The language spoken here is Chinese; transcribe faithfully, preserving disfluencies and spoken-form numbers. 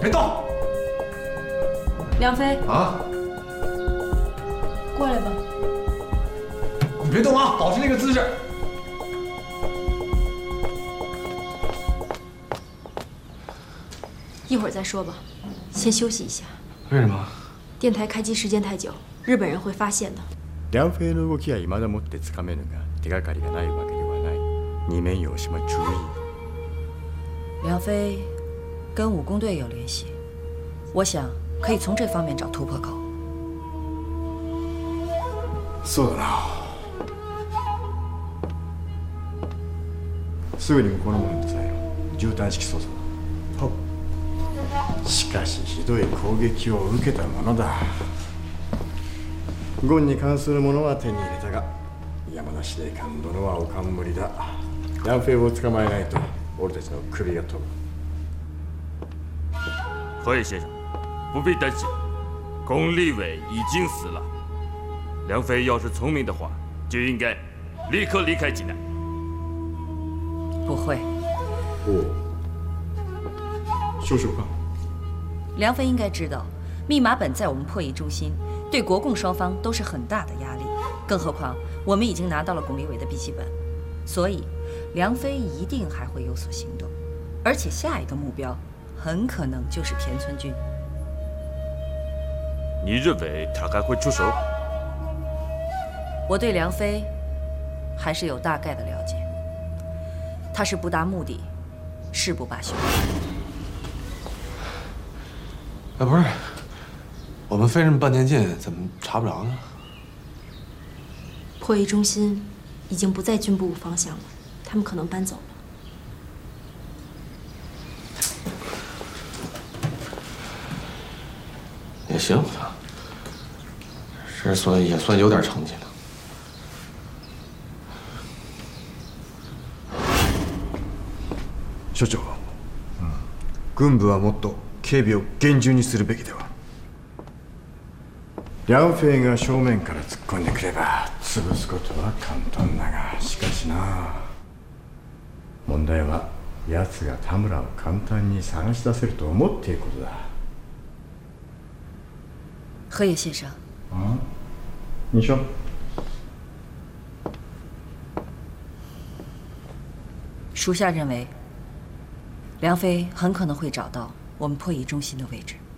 别动！ 梁飞啊， 过来吧。 你别动啊，保持那个姿势。 一会儿再说吧，先休息一下。 为什么？ 电台开机时间太久，日本人会发现的。 梁飞の動きは未だもってつかめぬが、手がかりがないわけではない。你们有什么主意？ 梁飞跟武工队有联系，我想可以从这方面找突破口。 そうだな。すぐに向こうの者に伝えろ。絨毯式捜査だ。はっ。しかしひどい攻撃を受けたものだ。ゴンに関するものは手に入れたが、山田司令官殿はお冠だ。梁飞を捕まえないと俺たちの首が飛ぶ。 河野先生，不必担心，龚立伟已经死了。梁飞要是聪明的话，就应该立刻离开济南。 不会。 おう。少々か。 梁飞应该知道，密码本在我们破译中心，对国共双方都是很大的压力。更何况我们已经拿到了龚立伟的笔记本，所以梁飞一定还会有所行动，而且下一个目标很可能就是田村君。 你认为他还会出手？ 我对梁飞还是有大概的了解，他是不达目的誓不罢休。 哎，不是，我们费这么半天劲，怎么查不着呢？ 破译中心已经不在军部方向了，他们可能搬走了。 也行，这算也算有点成绩了。 所長、うん、軍部はもっと警備を厳重にするべきでは。梁飞が正面から突っ込んでくれば潰すことは簡単だが、しかしな、問題は奴が田村を簡単に探し出せると思っていることだ。 河野先生， 啊，你说。 属下认为，梁飞很可能会找到我们破译中心的位置。